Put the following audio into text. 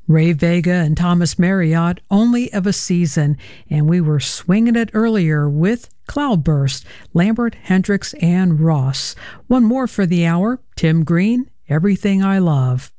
Ray Vega and Thomas Marriott, Only of a Season, and we were swinging it earlier with Cloudburst, Lambert, Hendricks, and Ross. One more for the hour, Tim Green, Everything I Love.